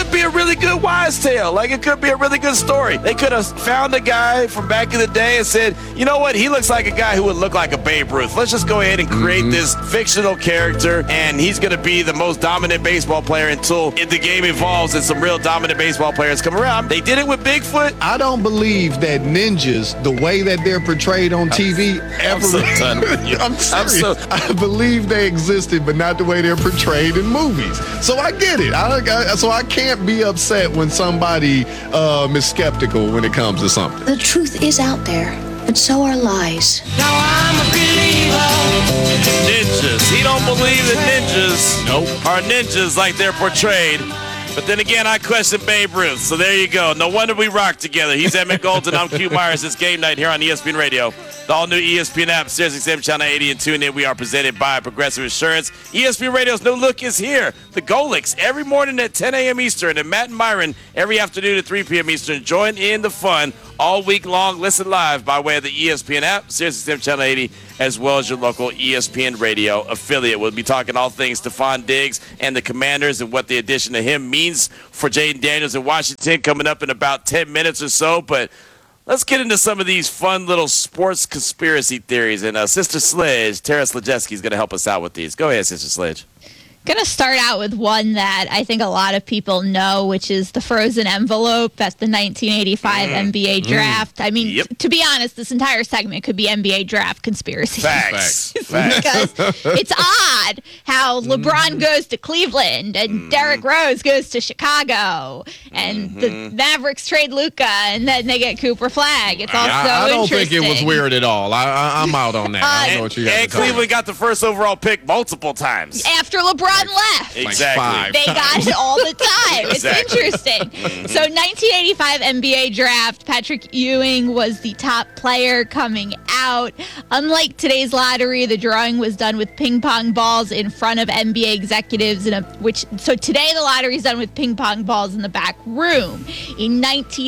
could be a really good wise tale. Like, it could be a really good story. They could have found a guy from back in the day and said, you know what, he looks like a guy who would look like a Babe Ruth. Let's just go ahead and create this fictional character, and he's going to be the most dominant baseball player until the game evolves and some real dominant baseball players come around. They did it with Bigfoot. I don't believe that ninjas, the way that they're portrayed on TV, ever. I'm so done with you. I'm serious. I believe they existed, but not the way they're portrayed in movies. So I get it. So I can't be upset when somebody is skeptical when it comes to something. The truth is out there, but so are lies. Now I'm a believer. Ninjas. He don't believe that ninjas are ninjas like they're portrayed. But then again, I question Babe Ruth. So there you go. No wonder we rock together. He's Emmett Golden. I'm Q Myers. It's game night here on ESPN Radio. The all-new ESPN app, SiriusXM Channel 80 and tune in. We are presented by Progressive Insurance. ESPN Radio's new look is here. The Golix every morning at 10 a.m. Eastern, and Matt and Myron every afternoon at 3 p.m. Eastern. Join in the fun all week long. Listen live by way of the ESPN app, SiriusXM Channel 80, as well as your local ESPN Radio affiliate. We'll be talking all things Stephon Diggs and the Commanders and what the addition of him means for Jaden Daniels in Washington coming up in about 10 minutes or so. But let's get into some of these fun little sports conspiracy theories. And Sister Sledge, Tara Slajewski, is going to help us out with these. Go ahead, Sister Sledge. Going to start out with one that I think a lot of people know, which is the frozen envelope at the 1985 NBA draft. I mean, to be honest, this entire segment could be NBA draft conspiracy. Facts. Because it's odd how LeBron goes to Cleveland and Derrick Rose goes to Chicago and the Mavericks trade Luka and then they get Cooper Flag. It's also I don't interesting. think it was weird at all. I'm out on that. I don't know what you got And to tell me. Cleveland got the first overall pick multiple times. After LeBron left. Exactly. They got it all the time. Exactly. It's interesting. So 1985 NBA draft, Patrick Ewing was the top player coming out. Unlike today's lottery, the drawing was done with ping pong balls in front of NBA executives. So today the lottery is done with ping pong balls in the back room. In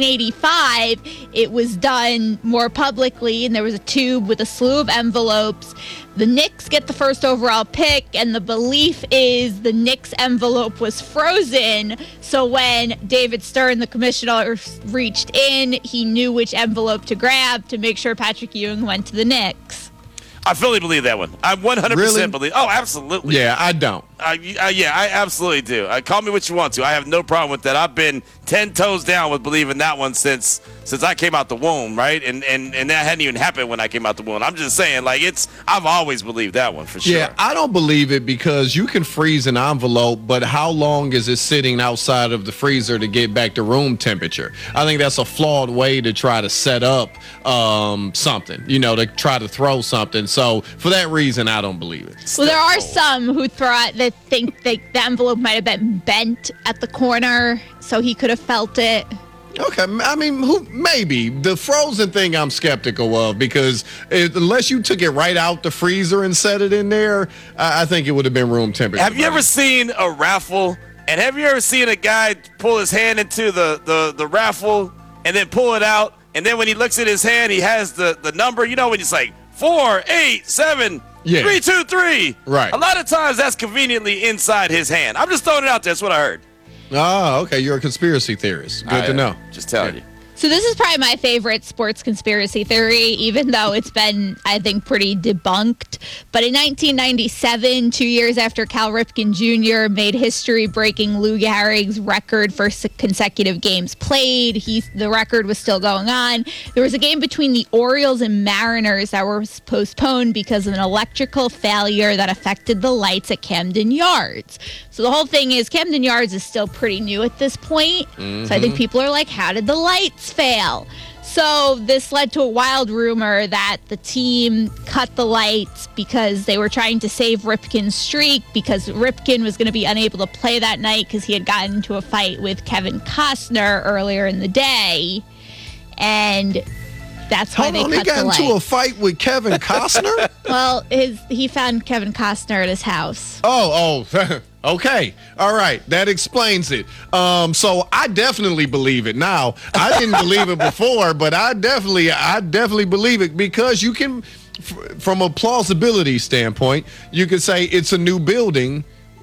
1985, it was done more publicly, and there was a tube with a slew of envelopes. The Knicks get the first overall pick, and the belief is the Knicks envelope was frozen. So when David Stern, the commissioner, reached in, he knew which envelope to grab to make sure Patrick Ewing went to the Knicks. I fully believe that one. I 100% believe. Oh, absolutely. Yeah, I don't. I absolutely do. Call me what you want to. I have no problem with that. I've been 10 toes down with believing that one since I came out the womb, right? And that hadn't even happened when I came out the womb. I'm just saying, like, I've always believed that one for sure. Yeah, I don't believe it because you can freeze an envelope, but how long is it sitting outside of the freezer to get back to room temperature? I think that's a flawed way to try to set up something, to try to throw something. So for that reason, I don't believe it. Well, there are some who think the envelope might have been bent at the corner, so he could have felt it. Okay, I mean, maybe. The frozen thing I'm skeptical of because unless you took it right out the freezer and set it in there, I think it would have been room temperature. Have you ever seen a raffle, and have you ever seen a guy pull his hand into the raffle and then pull it out, and then when he looks at his hand, he has the number, when it's like 4, 8, 7, 3, 2, 3. Right. A lot of times that's conveniently inside his hand. I'm just throwing it out there. That's what I heard. Oh, okay. You're a conspiracy theorist. Good to know. Just telling you. So this is probably my favorite sports conspiracy theory, even though it's been, I think, pretty debunked. But in 1997, 2 years after Cal Ripken Jr. made history breaking Lou Gehrig's record for consecutive games played, the record was still going on. There was a game between the Orioles and Mariners that was postponed because of an electrical failure that affected the lights at Camden Yards. So the whole thing is Camden Yards is still pretty new at this point. So I think people are like, how did the lights fail? So this led to a wild rumor that the team cut the lights because they were trying to save Ripken's streak because Ripken was going to be unable to play that night because he had gotten into a fight with Kevin Costner earlier in the day. And that's why they cut the lights. He got into a fight with Kevin Costner? Well, he found Kevin Costner at his house. Oh. Okay. All right. That explains it. So I definitely believe it. Now, I didn't believe it before, but I definitely believe it because you can, from a plausibility standpoint, you could say it's a new building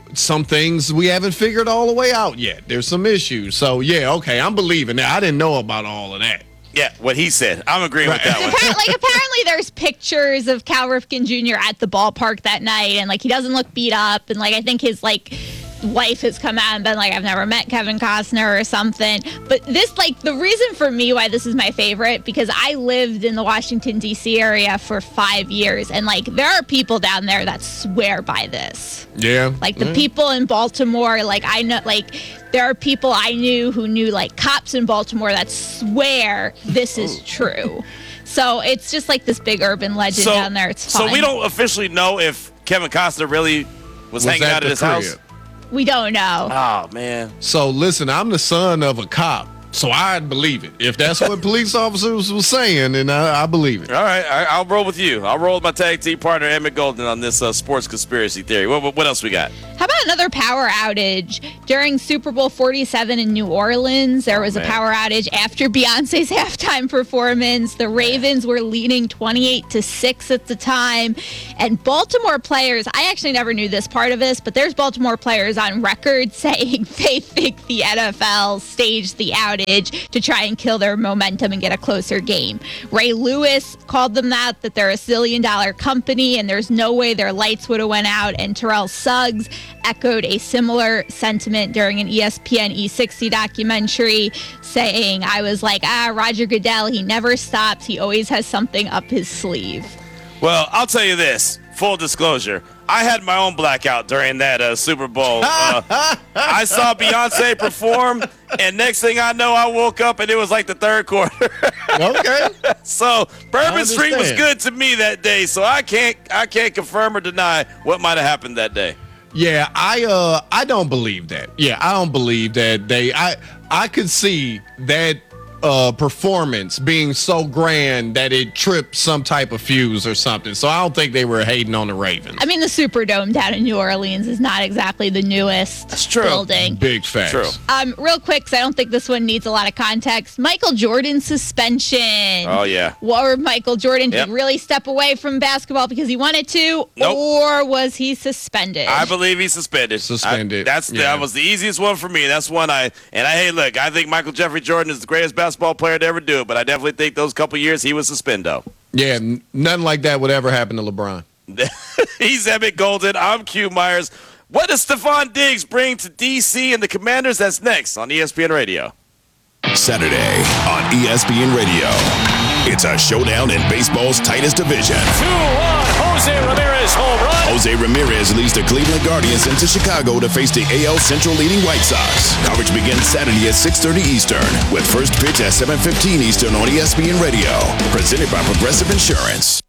some things we haven't figured all the way out yet. There's some issues. So, yeah, okay, I'm believing that. I didn't know about all of that. Yeah, what he said. I'm agreeing with that one. Apparently there's pictures of Cal Ripken Jr. at the ballpark that night, and he doesn't look beat up, and I think his wife has come out and been I've never met Kevin Costner or something. But this, the reason for me why this is my favorite, because I lived in the Washington, D.C. area for 5 years, and there are people down there that swear by this. Yeah. The people in Baltimore, I know, there are people I knew who knew cops in Baltimore that swear this is true. So it's just this big urban legend down there. It's fun. So we don't officially know if Kevin Costner really was hanging out at his house? We don't know. Oh, man. So, listen, I'm the son of a cop, so I'd believe it. If that's what police officers were saying, then I believe it. All right, I'll roll with you. I'll roll with my tag team partner, Emmett Golden, on this sports conspiracy theory. What else we got? How about another power outage? During Super Bowl 47 in New Orleans, there was a power outage after Beyonce's halftime performance. The Ravens were leading 28-6 at the time. And Baltimore players, I actually never knew this part of this, but there's Baltimore players on record saying they think the NFL staged the outage to try and kill their momentum and get a closer game. Ray Lewis called them that they're a $1 zillion company and there's no way their lights would have went out. And Terrell Suggs echoed a similar sentiment during an ESPN E60 documentary, saying, I was Roger Goodell, he never stops. He always has something up his sleeve. Well, I'll tell you this, full disclosure. I had my own blackout during that Super Bowl. I saw Beyonce perform, and next thing I know, I woke up, and it was the third quarter. Okay. So Bourbon Street was good to me that day, so I can't confirm or deny what might have happened that day. Yeah, I don't believe that. Yeah, I don't believe that I could see that performance being so grand that it tripped some type of fuse or something. So I don't think they were hating on the Ravens. I mean, the Superdome down in New Orleans is not exactly the newest building. Big facts. True. Real quick, because I don't think this one needs a lot of context. Michael Jordan's suspension. Oh, yeah. Or Michael Jordan, did he really step away from basketball because he wanted to? Nope. Or was he suspended? I believe he's suspended. That was the easiest one for me. That's one I think Michael Jeffrey Jordan is the greatest basketball player to ever do it, but I definitely think those couple years he was suspended. Yeah, nothing like that would ever happen to LeBron. He's Emmett Golden. I'm Q Myers. What does Stephon Diggs bring to DC and the Commanders? That's next on ESPN Radio. Saturday on ESPN Radio. It's a showdown in baseball's tightest division. 2-1, Jose Ramirez home run. Jose Ramirez leads the Cleveland Guardians into Chicago to face the AL Central leading White Sox. Coverage begins Saturday at 6:30 Eastern with first pitch at 7:15 Eastern on ESPN Radio. Presented by Progressive Insurance.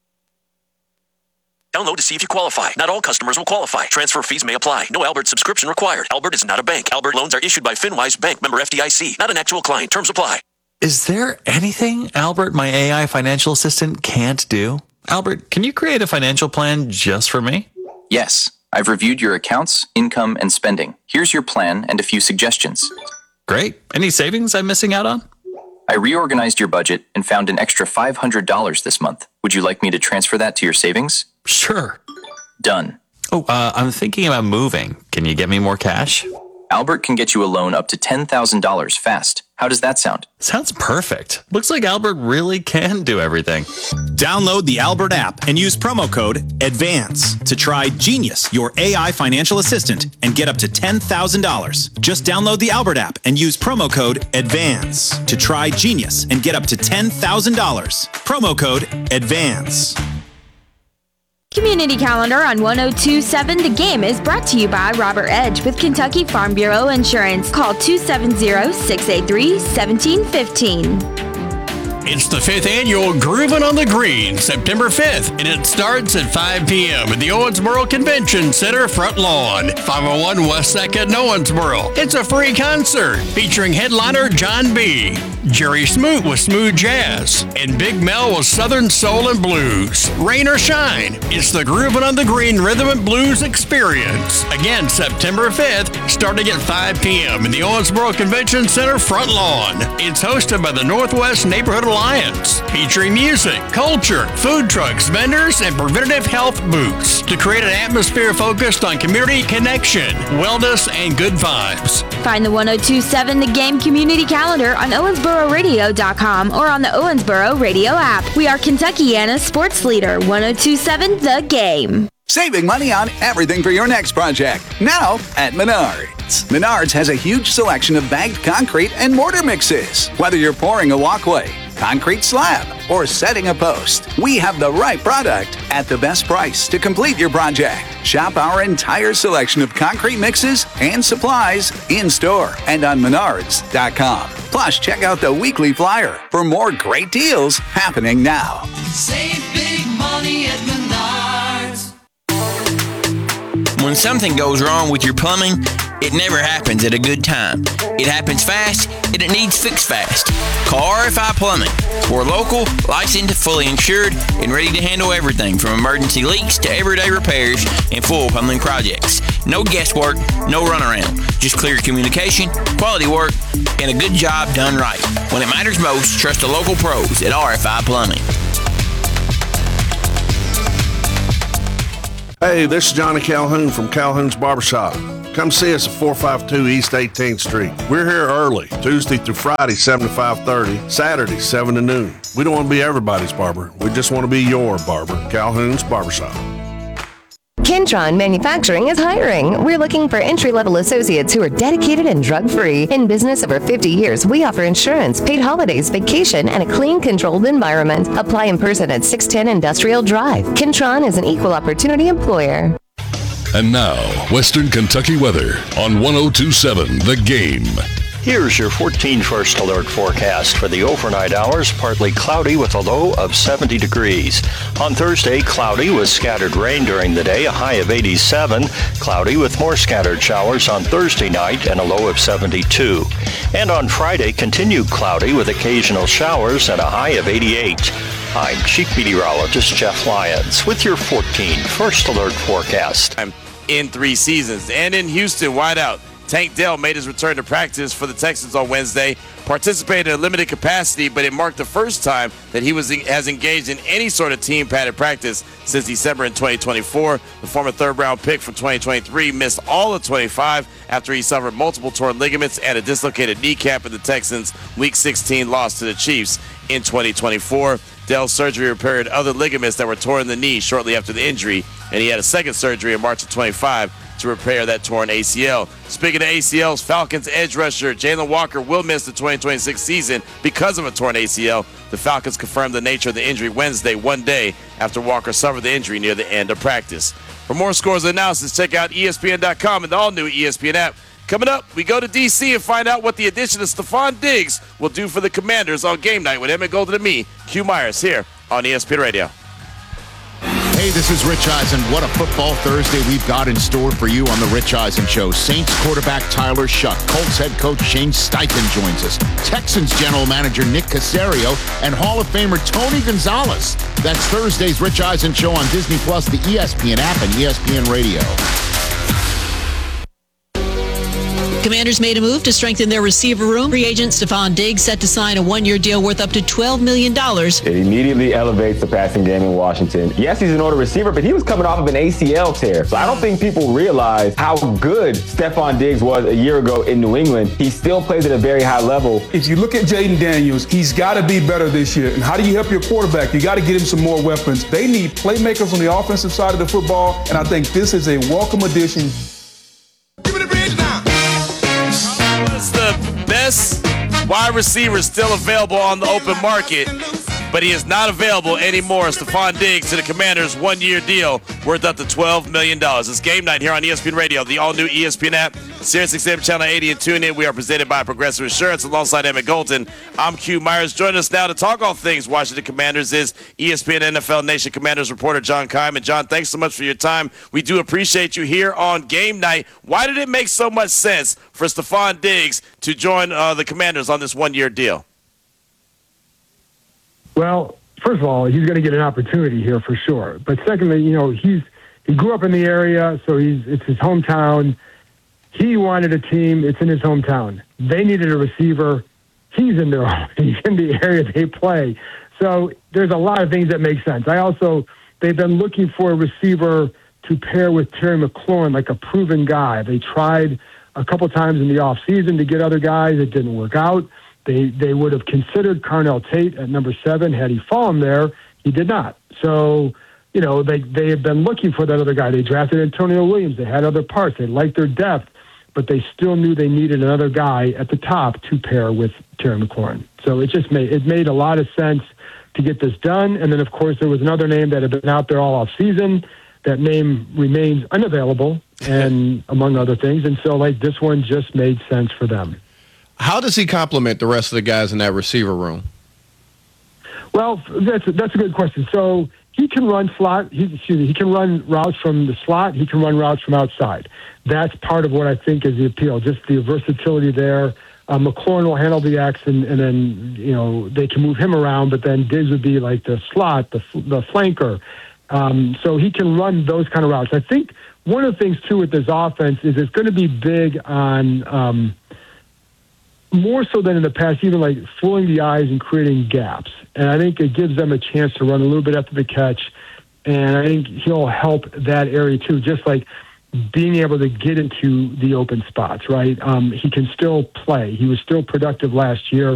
Download to see if you qualify. Not all customers will qualify. Transfer fees may apply. No Albert subscription required. Albert is not a bank. Albert loans are issued by FinWise Bank, member FDIC. Not an actual client. Terms apply. Is there anything Albert, my AI financial assistant, can't do? Albert, can you create a financial plan just for me? Yes. I've reviewed your accounts, income, and spending. Here's your plan and a few suggestions. Great. Any savings I'm missing out on? I reorganized your budget and found an extra $500 this month. Would you like me to transfer that to your savings? Sure. Done. Oh, I'm thinking about moving. Can you get me more cash? Albert can get you a loan up to $10,000 fast. How does that sound? Sounds perfect. Looks like Albert really can do everything. Download the Albert app and use promo code ADVANCE to try Genius, your AI financial assistant, and get up to $10,000. Just download the Albert app and use promo code ADVANCE to try Genius and get up to $10,000. Promo code ADVANCE. Community Calendar on 102.7 The Game is brought to you by Robert Edge with Kentucky Farm Bureau Insurance. Call 270-683-1715. It's the 5th annual Groovin' on the Green, September 5th, and it starts at 5 p.m. at the Owensboro Convention Center front lawn, 501 West 2nd, Owensboro. It's a free concert featuring headliner John B., Jerry Smoot with Smooth Jazz, and Big Mel with Southern Soul and Blues. Rain or shine, it's the Groovin' on the Green Rhythm and Blues Experience. Again, September 5th, starting at 5 p.m. in the Owensboro Convention Center front lawn. It's hosted by the Northwest Neighborhood Alliance, featuring music, culture, food trucks, vendors, and preventative health booths to create an atmosphere focused on community connection, wellness, and good vibes. Find the 1027 The Game community calendar on owensbororadio.com or on the Owensboro Radio app. We are Kentuckiana's sports leader, 1027 The Game. Saving money on everything for your next project. Now at Menards. Menards has a huge selection of bagged concrete and mortar mixes. Whether you're pouring a walkway, concrete slab, or setting a post, we have the right product at the best price to complete your project. Shop our entire selection of concrete mixes and supplies in-store and on Menards.com. Plus, check out the weekly flyer for more great deals happening now. Save big money at Menards. When something goes wrong with your plumbing, it never happens at a good time. It happens fast, and it needs fixed fast. Call RFI Plumbing. We're local, licensed, fully insured, and ready to handle everything from emergency leaks to everyday repairs and full plumbing projects. No guesswork, no runaround. Just clear communication, quality work, and a good job done right. When it matters most, trust the local pros at RFI Plumbing. Hey, this is Johnny Calhoun from Calhoun's Barbershop. Come see us at 452 East 18th Street. We're here early, Tuesday through Friday, 7 to 5:30, Saturday, 7 to noon. We don't want to be everybody's barber. We just want to be your barber. Calhoun's Barbershop. Kentron Manufacturing is hiring. We're looking for entry-level associates who are dedicated and drug-free. In business over 50 years, we offer insurance, paid holidays, vacation, and a clean, controlled environment. Apply in person at 610 Industrial Drive. Kentron is an equal opportunity employer. And now, Western Kentucky weather on 1027 The Game. Here's your 14 First Alert forecast for the overnight hours. Partly cloudy with a low of 70 degrees. On Thursday, cloudy with scattered rain during the day, a high of 87. Cloudy with more scattered showers on Thursday night and a low of 72. And on Friday, continued cloudy with occasional showers and a high of 88. I'm Chief Meteorologist Jeff Lyons with your 14 First Alert forecast. In 3 seasons. And in Houston, wideout Tank Dell made his return to practice for the Texans on Wednesday, participated in a limited capacity, but it marked the first time that he has engaged in any sort of team padded practice since December in 2024. The former third-round pick from 2023 missed all of 25 after he suffered multiple torn ligaments and a dislocated kneecap in the Texans' Week 16 loss to the Chiefs in 2024. Dell's surgery repaired other ligaments that were torn in the knee shortly after the injury, and he had a second surgery in March of 25 to repair that torn ACL. Speaking of ACLs, Falcons edge rusher Jalen Walker will miss the 2026 season because of a torn ACL. The Falcons confirmed the nature of the injury Wednesday, one day after Walker suffered the injury near the end of practice. For more scores and analysis, check out ESPN.com and the all-new ESPN app. Coming up, we go to D.C. and find out what the addition of Stephon Diggs will do for the Commanders on game night with Emmett Golden and me, Q Myers, here on ESPN Radio. Hey, this is Rich Eisen. What a football Thursday we've got in store for you on the Rich Eisen Show. Saints quarterback Tyler Shuck, Colts head coach Shane Steichen joins us, Texans general manager Nick Caserio, and Hall of Famer Tony Gonzalez. That's Thursday's Rich Eisen Show on Disney+, the ESPN app, and ESPN Radio. Commanders made a move to strengthen their receiver room. Free agent Stephon Diggs set to sign a one-year deal worth up to $12 million. It immediately elevates the passing game in Washington. Yes, he's an older receiver, but he was coming off of an ACL tear. So I don't think people realize how good Stephon Diggs was a year ago in New England. He still plays at a very high level. If you look at Jaden Daniels, he's got to be better this year. And how do you help your quarterback? You got to get him some more weapons. They need playmakers on the offensive side of the football, and I think this is a welcome addition. The best wide receiver still available on the open market, but he is not available anymore. Stephon Diggs to the Commanders, one-year deal worth up to $12 million. It's game night here on ESPN Radio, the all-new ESPN app, SiriusXM Channel 80, and tune in. We are presented by Progressive Insurance alongside Emmett Golden. I'm Q Myers. Joining us now to talk all things Washington Commanders is ESPN NFL Nation Commanders reporter John Keim. And John, thanks so much for your time. We do appreciate you here on game night. Why did it make so much sense for Stephon Diggs to join the Commanders on this one-year deal? Well, first of all, he's going to get an opportunity here for sure. But secondly, he grew up in the area, so it's his hometown. He wanted a team. It's in his hometown. They needed a receiver. he's in the area they play. So there's a lot of things that make sense. They've been looking for a receiver to pair with Terry McLaurin, like a proven guy. They tried a couple times in the offseason to get other guys. It didn't work out. They would have considered Carnell Tate at number 7 had he fallen there. He did not. So, they have been looking for that other guy. They drafted Antonio Williams. They had other parts. They liked their depth, but they still knew they needed another guy at the top to pair with Terry McLaurin. So it made a lot of sense to get this done. And then, of course, there was another name that had been out there all off season. That name remains unavailable, and among other things. And so, this one just made sense for them. How does he complement the rest of the guys in that receiver room? Well, that's a good question. So he can run slot. He can run routes from the slot. He can run routes from outside. That's part of what I think is the appeal, just the versatility there. McLaurin will handle the X, and then they can move him around. But then Diggs would be like the slot, the flanker. So he can run those kind of routes. I think one of the things too with this offense is it's going to be big on. More so than in the past, even fooling the eyes and creating gaps. And I think it gives them a chance to run a little bit after the catch. And I think he'll help that area too, just like being able to get into the open spots, right? He can still play. He was still productive last year.